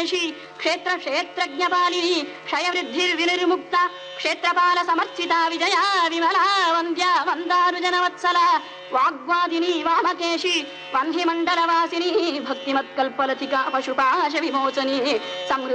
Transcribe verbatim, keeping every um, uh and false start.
क्षेत्र क्षेत्रज्ञपालिनी क्षयवृद्धिर्विनिर्मुक्ता क्षेत्रपाल समर्चिता विजया विमला वन्द्या वन्दारुजनवत्सला वाग्वादिनी वामकेशी वह्निमण्डलवासिनी भक्तिमत्कल्पलतिका पशुपाश विमोचनी